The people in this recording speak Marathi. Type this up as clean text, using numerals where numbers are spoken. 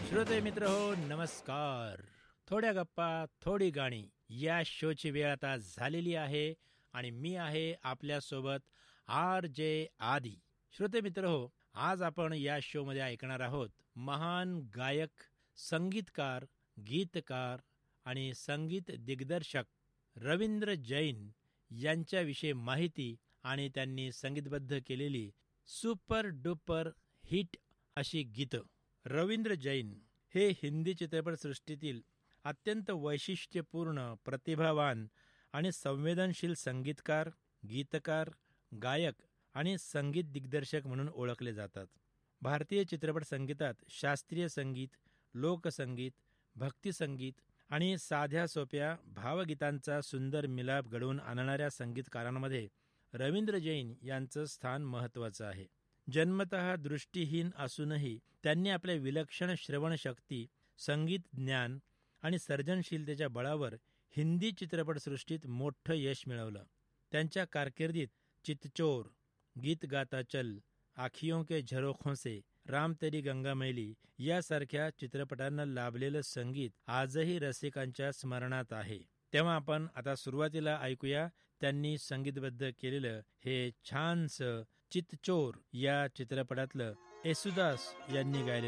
श्रोते मित्र हो, नमस्कार. थोड्या गप्पा थोडी गाणी या शोची वेळ आता झालेली आहे आणि मी आहे आपल्यासोबत RJ आदी. श्रोते मित्र हो, आज आपण या शो मध्ये ऐकणार आहोत महान गायक, संगीतकार, गीतकार आणि संगीत दिग्दर्शक रवींद्र जैन यांच्याविषयी माहिती आणि त्यांनी संगीतबद्ध केलेली सुपर डुपर हिट अशी गीतं. रवींद्र जैन हे हिंदी चित्रपटसृष्टीतील अत्यंत वैशिष्ट्यपूर्ण, प्रतिभावान आणि संवेदनशील संगीतकार, गीतकार, गायक आणि संगीत दिग्दर्शक म्हणून ओळखले जातात. भारतीय चित्रपट संगीतात शास्त्रीय संगीत, लोकसंगीत, भक्तिसंगीत आणि साध्या सोप्या भावगीतांचा सुंदर मिलाप घडवून आणणाऱ्या संगीतकारांमध्ये रवींद्र जैन यांचं स्थान महत्त्वाचं आहे. जन्मतः दृष्टीहीन असूनही त्यांनी आपल्या विलक्षण श्रवणशक्ती, संगीत ज्ञान आणि सर्जनशीलतेच्या बळावर हिंदी चित्रपटसृष्टीत मोठं यश मिळवलं. त्यांच्या कारकिर्दीत चितचोर, गीत गाता चल, आखियों के झरोखों से, राम तेरी गंगा मैली यासारख्या चित्रपटांना लाभलेलं संगीत आजही रसिकांच्या स्मरणात आहे. तेव्हा आपण आता सुरुवातीला ऐकूया त्यांनी संगीतबद्ध केलेलं हे छानसं चितचोर या चित्रपटातलं येसुदास यांनी गायलेलं